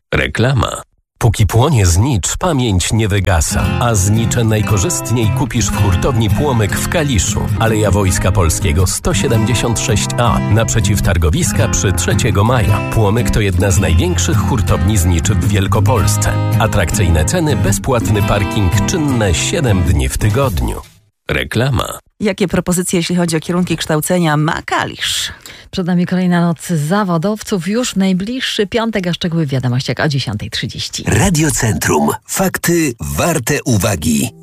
Reklama. Póki płonie znicz, pamięć nie wygasa, a znicze najkorzystniej kupisz w hurtowni Płomyk w Kaliszu. Aleja Wojska Polskiego 176A, naprzeciw targowiska przy 3 maja. Płomyk to jedna z największych hurtowni zniczy w Wielkopolsce. Atrakcyjne ceny, bezpłatny parking, czynne 7 dni w tygodniu. Reklama. Jakie propozycje, jeśli chodzi o kierunki kształcenia, ma Kalisz? Przed nami kolejna noc zawodowców. Już najbliższy piątek, a szczegóły w wiadomościach o 10:30. Radio Centrum. Fakty warte uwagi.